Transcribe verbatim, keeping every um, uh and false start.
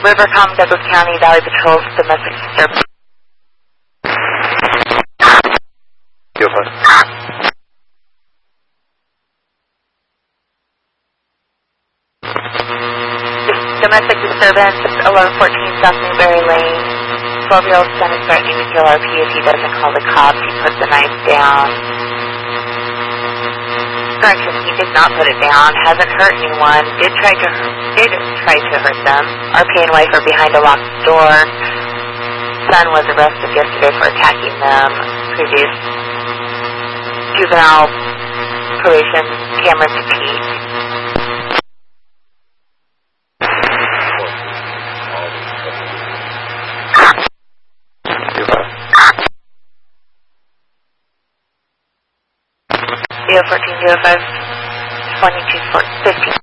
Rivercom, Douglas County, Valley Patrol's domestic disturbance. Domestic disturbance, eleven fourteen South Newberry Lane. twelve-year-old son is threatening to kill R P if he doesn't call the cops. He put the knife down. Correction, he did not put it down. Hasn't hurt anyone. Did try to did try to hurt them. R P and wife are behind a locked door. Son was arrested yesterday for attacking them. Previous juvenile probation camera to Pete. zero fourteen zero five twenty-two fifteen.